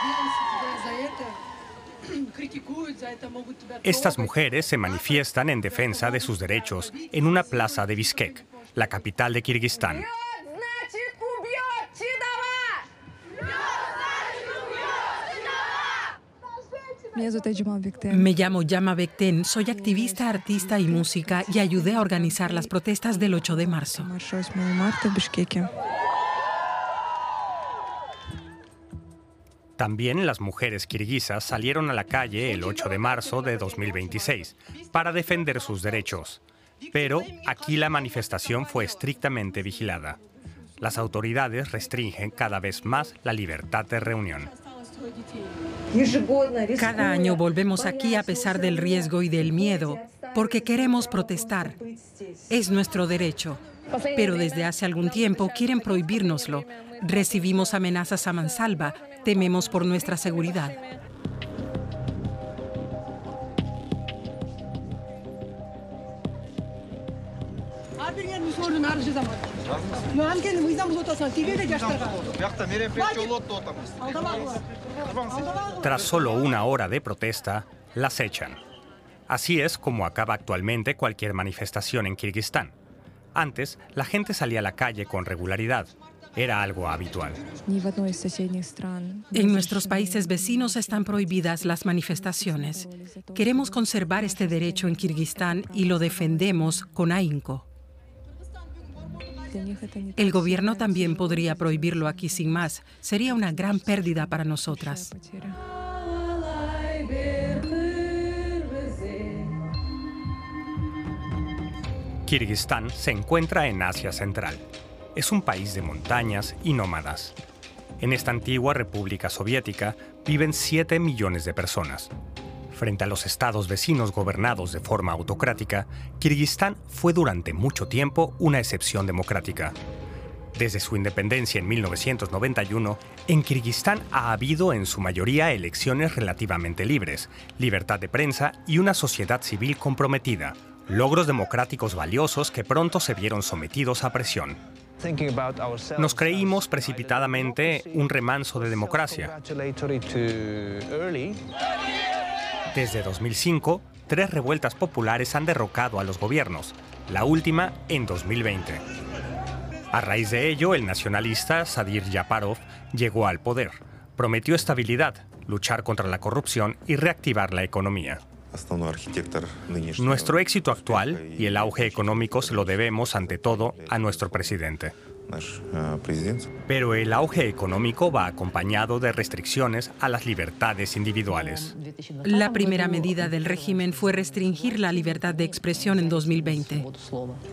Estas mujeres se manifiestan en defensa de sus derechos en una plaza de Bishkek, la capital de Kirguistán. Me llamo Yama Bekten, soy activista, artista y música y ayudé a organizar las protestas del 8 de marzo. También las mujeres kirguisas salieron a la calle el 8 de marzo de 2026 para defender sus derechos. Pero aquí la manifestación fue estrictamente vigilada. Las autoridades restringen cada vez más la libertad de reunión. Cada año volvemos aquí a pesar del riesgo y del miedo, porque queremos protestar. Es nuestro derecho. Pero desde hace algún tiempo quieren prohibírnoslo. Recibimos amenazas a mansalva. Tememos por nuestra seguridad. Tras solo una hora de protesta, las echan. Así es como acaba actualmente cualquier manifestación en Kirguistán. Antes, la gente salía a la calle con regularidad. Era algo habitual. En nuestros países vecinos están prohibidas las manifestaciones. Queremos conservar este derecho en Kirguistán y lo defendemos con ahínco. El gobierno también podría prohibirlo aquí sin más. Sería una gran pérdida para nosotras. Kirguistán se encuentra en Asia Central. Es un país de montañas y nómadas. En esta antigua república soviética viven 7 millones de personas. Frente a los estados vecinos gobernados de forma autocrática, Kirguistán fue durante mucho tiempo una excepción democrática. Desde su independencia en 1991, en Kirguistán ha habido en su mayoría elecciones relativamente libres, libertad de prensa y una sociedad civil comprometida, logros democráticos valiosos que pronto se vieron sometidos a presión. Nos creímos precipitadamente un remanso de democracia. Desde 2005, 3 revueltas populares han derrocado a los gobiernos, la última en 2020. A raíz de ello, el nacionalista Sadir Japarov llegó al poder. Prometió estabilidad, luchar contra la corrupción y reactivar la economía. Nuestro éxito actual y el auge económico se lo debemos, ante todo, a nuestro presidente. Pero el auge económico va acompañado de restricciones a las libertades individuales. La primera medida del régimen fue restringir la libertad de expresión en 2020.